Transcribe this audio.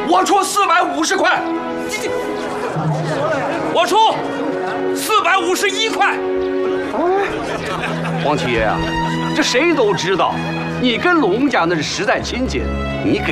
我出450块，我出451块。 黄七爷啊，这谁都知道，你跟龙家那是实在亲戚，你给